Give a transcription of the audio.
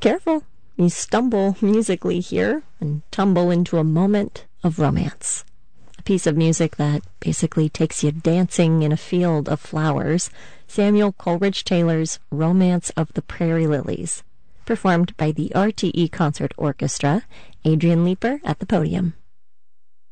Careful, you stumble musically here and tumble into a moment of romance. A piece of music that basically takes you dancing in a field of flowers, Samuel Coleridge Taylor's Romance of the Prairie Lilies, performed by the RTE Concert Orchestra, Adrian Leeper at the podium.